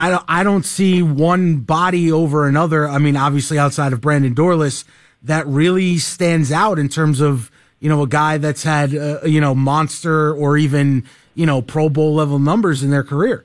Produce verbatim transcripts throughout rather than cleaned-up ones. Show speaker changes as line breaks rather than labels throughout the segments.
I don't, I don't see one body over another. I mean, obviously outside of Brandon Dorlus, that really stands out in terms of, you know, a guy that's had, uh, you know, monster or even, you know, Pro Bowl level numbers in their career.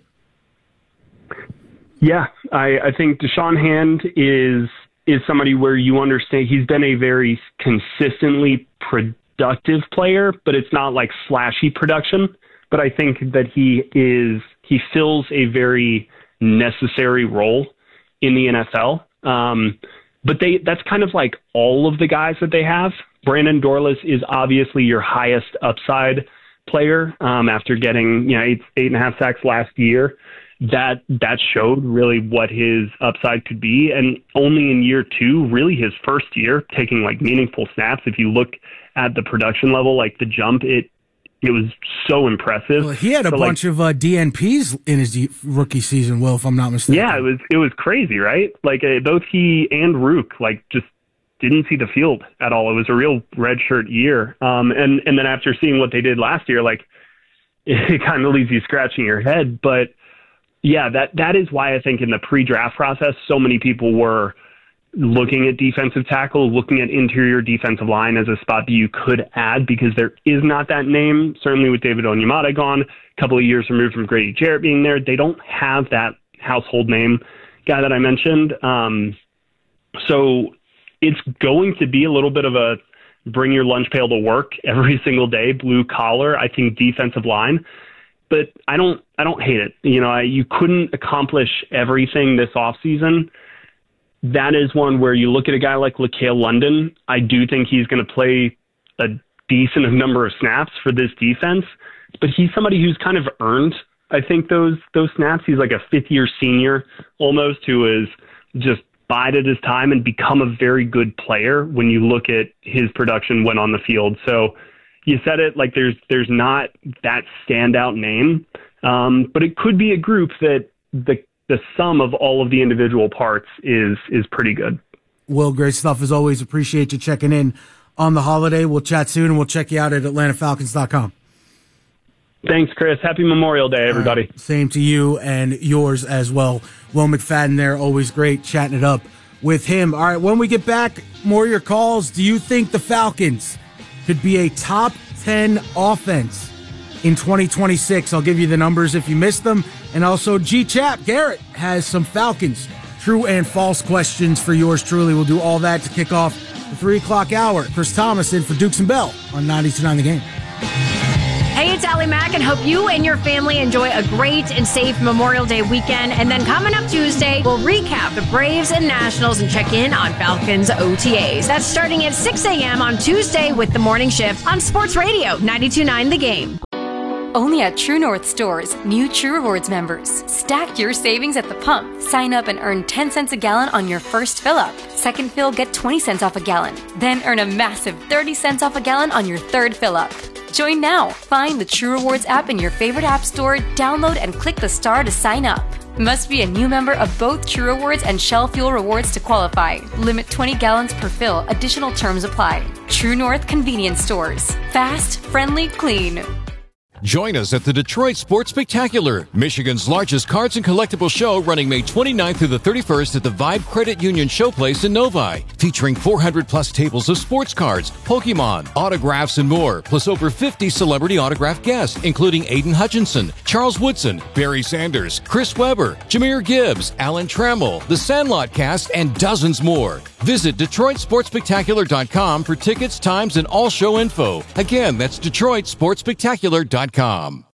Yeah, I, I think Deshaun Hand is is somebody where you understand he's been a very consistently productive player, but it's not like flashy production. But I think that he is he fills a very necessary role in the N F L. Um, but they that's kind of like all of the guys that they have. Brandon Dorlus is obviously your highest upside player um, after getting you know eight eight and a half sacks last year. That that showed really what his upside could be, and only in year two, really his first year, taking like meaningful snaps. If you look at the production level, like the jump, it it was so impressive.
Well, he had a
so,
bunch
like,
of uh, D N Ps in his D- rookie season, Will, if I'm not mistaken.
Yeah, it was it was crazy, right? Like uh, both he and Rook, like just didn't see the field at all. It was a real redshirt year, um, and and then after seeing what they did last year, like it, it kind of leaves you scratching your head, but. Yeah, that, that is why I think in the pre-draft process, so many people were looking at defensive tackle, looking at interior defensive line as a spot that you could add because there is not that name. Certainly with David Onyemata gone, a couple of years removed from Grady Jarrett being there, they don't have that household name guy that I mentioned. Um, so it's going to be a little bit of a bring your lunch pail to work every single day, blue collar, I think defensive line. But I don't, I don't hate it. You know, I, you couldn't accomplish everything this offseason. That is one where you look at a guy like LaCale London. I do think he's going to play a decent number of snaps for this defense, but he's somebody who's kind of earned, I think, those those snaps. He's like a fifth-year senior almost who has just bided his time and become a very good player when you look at his production when on the field. So you said it, like there's there's not that standout name, um, but it could be a group that the the sum of all of the individual parts is is pretty good.
Will, great stuff as always. Appreciate you checking in on the holiday. We'll chat soon, and we'll check you out at Atlanta Falcons dot com.
Thanks, Chris. Happy Memorial Day, everybody.
Right. Same to you and yours as well. Will McFadden there, always great chatting it up with him. All right, when we get back, more of your calls. Do you think the Falcons could be a top ten offense in twenty twenty-six? I'll give you the numbers if you missed them. And also, G-Chap Garrett has some Falcons true and false questions for yours truly. We'll do all that to kick off the three o'clock hour. Chris Thomas in for Dukes and Bell on ninety-two point nine The Game.
Hey, it's Allie Mack, and hope you and your family enjoy a great and safe Memorial Day weekend. And then coming up Tuesday, we'll recap the Braves and Nationals and check in on Falcons O T As. That's starting at six a.m. on Tuesday with the morning shift on Sports Radio ninety-two point nine The Game.
Only at True North stores, new True Rewards members. Stack your savings at the pump. Sign up and earn ten cents a gallon on your first fill up. Second fill, get twenty cents off a gallon. Then earn a massive thirty cents off a gallon on your third fill up. Join now. Find the True Rewards app in your favorite app store, download and click the star to sign up. Must be a new member of both True Rewards and Shell Fuel Rewards to qualify. Limit twenty gallons per fill. Additional terms apply. True North Convenience Stores. Fast, friendly, clean.
Join us at the Detroit Sports Spectacular, Michigan's largest cards and collectible show, running May twenty-ninth through the thirty-first at the Vibe Credit Union Showplace in Novi, featuring four hundred plus tables of sports cards, Pokemon, autographs, and more, plus over fifty celebrity autograph guests, including Aiden Hutchinson, Charles Woodson, Barry Sanders, Chris Webber, Jahmyr Gibbs, Alan Trammell, The Sandlot Cast, and dozens more. Visit Detroit Sports Spectacular dot com for tickets, times, and all show info. Again, that's Detroit Sports Spectacular dot com.